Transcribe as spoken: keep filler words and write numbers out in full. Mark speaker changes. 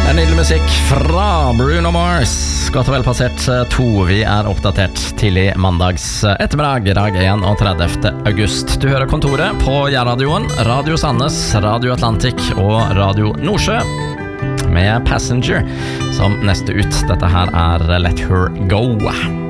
Speaker 1: En nydelig musikk fra Bruno Mars. Godt og vel passert to. Vi er oppdatert tidlig mandags ettermiddag, dag trettiende august. Du hører Kontoret på Jærradioen, Radio Sandnes, Radio Atlantic og Radio Nordsjø med Passenger som neste ut. Dette her er Let Her Go.